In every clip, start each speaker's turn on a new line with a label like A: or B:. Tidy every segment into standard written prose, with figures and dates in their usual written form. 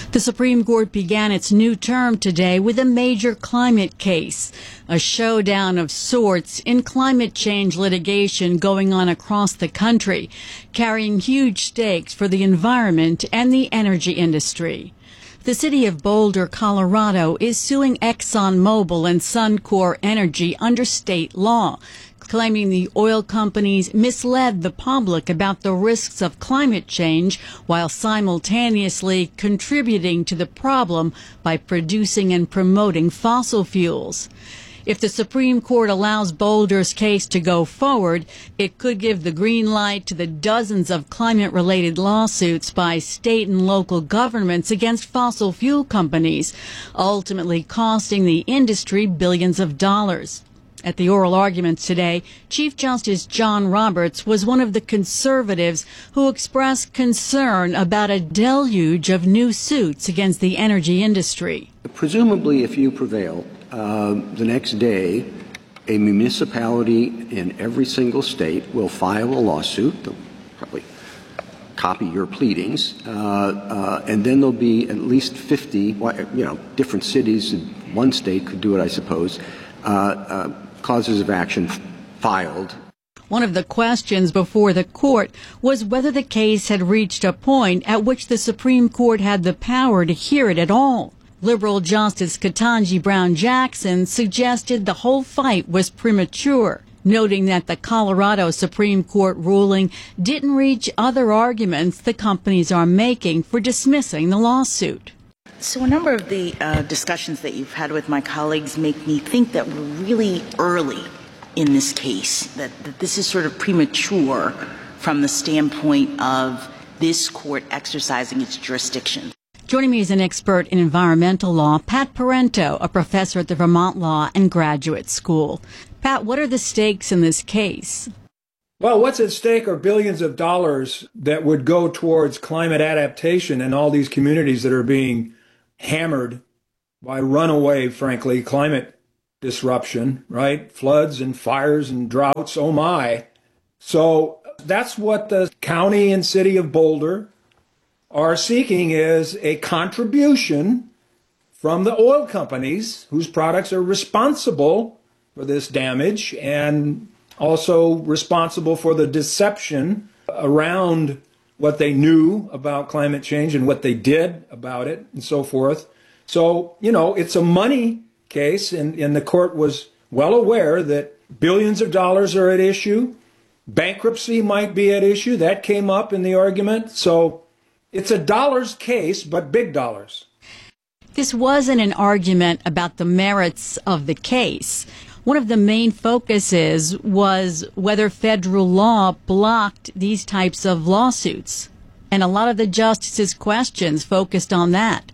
A: The Supreme Court began its new term today with a major climate case, a showdown of sorts in climate change litigation going on across the country, carrying huge stakes for the environment and the energy industry. The city of Boulder, Colorado, is suing ExxonMobil and Suncor Energy under state law, claiming the oil companies misled the public about the risks of climate change while simultaneously contributing to the problem by producing and promoting fossil fuels. If the Supreme Court allows Boulder's case to go forward, it could give the green light to the dozens of climate-related lawsuits by state and local governments against fossil fuel companies, ultimately costing the industry billions of dollars. At the oral arguments today, Chief Justice John Roberts was one of the conservatives who expressed concern about a deluge of new suits against the energy industry.
B: Presumably, if you prevail, the next day, a municipality in every single state will file a lawsuit. They'll probably copy your pleadings, and then there'll be at least 50, different cities in one state could do it, I suppose, causes of action filed.
A: One of the questions before the court was whether the case had reached a point at which the Supreme Court had the power to hear it at all. Liberal Justice Ketanji Brown Jackson suggested the whole fight was premature, noting that the Colorado Supreme Court ruling didn't reach other arguments the companies are making for dismissing the lawsuit.
C: So a number of the discussions that you've had with my colleagues make me think that we're really early in this case, that this is sort of premature from the standpoint of this court exercising its jurisdiction.
A: Joining me is an expert in environmental law, Pat Parento, a professor at the Vermont Law and Graduate School. Pat, what are the stakes in this case?
D: Well, what's at stake are billions of dollars that would go towards climate adaptation in all these communities that are being hammered by runaway, frankly, climate disruption, right? Floods and fires and droughts, oh my. So that's what the county and city of Boulder are seeking, is a contribution from the oil companies whose products are responsible for this damage and also responsible for the deception around what they knew about climate change and what they did about it and so forth. So, it's a money case, and the court was well aware that billions of dollars are at issue. Bankruptcy might be at issue. That came up in the argument. So it's a dollars case, but big dollars.
A: This wasn't an argument about the merits of the case. One of the main focuses was whether federal law blocked these types of lawsuits. And a lot of the justices' questions focused on that.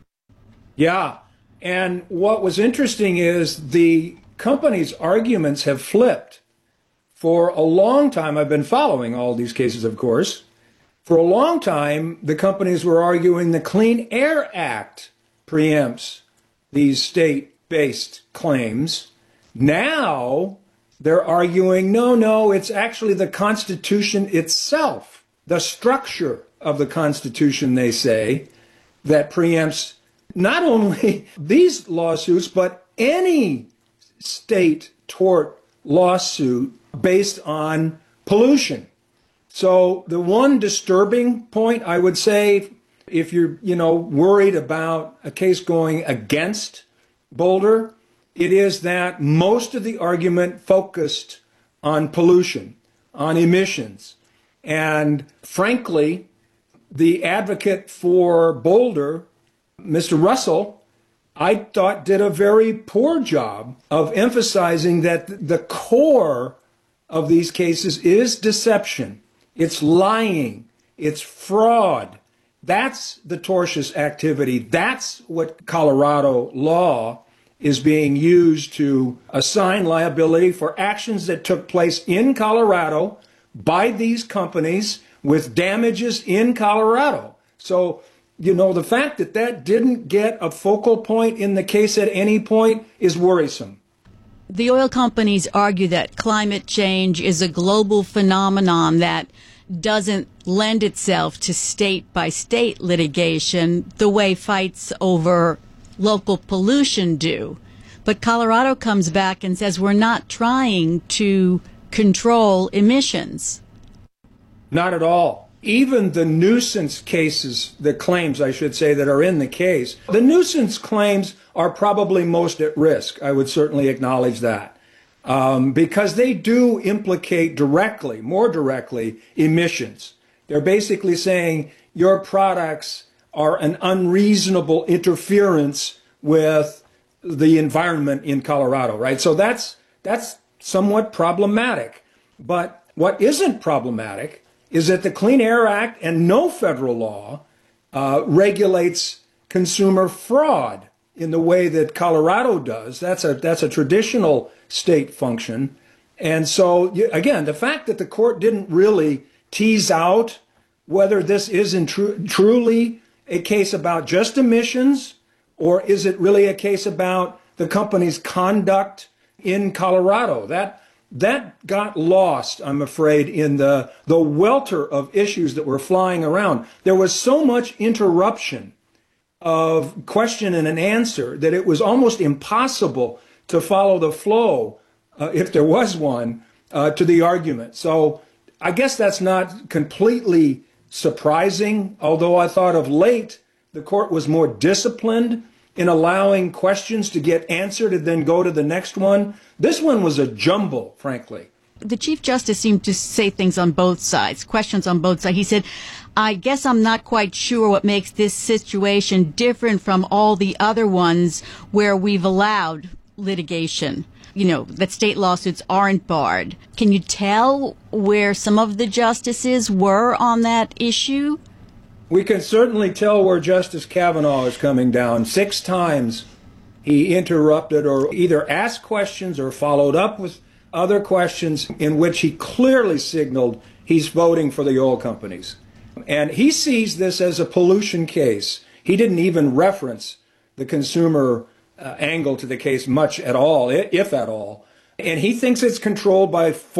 D: Yeah. And what was interesting is the company's arguments have flipped. For a long time, I've been following all these cases, of course. For a long time, the companies were arguing the Clean Air Act preempts these state-based claims. Now they're arguing, no, it's actually the Constitution itself, the structure of the Constitution, they say, that preempts not only these lawsuits, but any state tort lawsuit based on pollution. So the one disturbing point, I would say, if you're, worried about a case going against Boulder, it is that most of the argument focused on pollution, on emissions. And frankly, the advocate for Boulder, Mr. Russell, I thought did a very poor job of emphasizing that the core of these cases is deception. It's lying. It's fraud. That's the tortious activity. That's what Colorado law is being used to assign liability for actions that took place in Colorado by these companies with damages in Colorado. So, the fact that that didn't get a focal point in the case at any point is worrisome.
A: The oil companies argue that climate change is a global phenomenon that doesn't lend itself to state-by-state litigation the way fights over local pollution do. But Colorado comes back and says we're not trying to control emissions.
D: Not at all. Even the nuisance cases, the claims, I should say, that are in the case, the nuisance claims are probably most at risk. I would certainly acknowledge that. Because they do implicate directly, more directly, emissions. They're basically saying your products are an unreasonable interference with the environment in Colorado, right? So that's somewhat problematic. But what isn't problematic is that the Clean Air Act and no federal law regulates consumer fraud in the way that Colorado does. That's a traditional state function. And so, again, the fact that the court didn't really tease out whether this isn't truly a case about just emissions, or is it really a case about the company's conduct in Colorado? That got lost, I'm afraid, in the welter of issues that were flying around. There was so much interruption of question and an answer that it was almost impossible to follow the flow, if there was one, to the argument. So I guess that's not completely surprising, although I thought of late the court was more disciplined in allowing questions to get answered and then go to the next one. This one was a jumble, frankly.
A: The Chief Justice seemed to say things on both sides, questions on both sides. He said, I guess I'm not quite sure what makes this situation different from all the other ones where we've allowed litigation, that state lawsuits aren't barred. Can you tell where some of the justices were on that issue?
D: We can certainly tell where Justice Kavanaugh is coming down. 6 times he interrupted or either asked questions or followed up with other questions in which he clearly signaled he's voting for the oil companies. And he sees this as a pollution case. He didn't even reference the consumer angle to the case much at all, if at all. And he thinks it's controlled by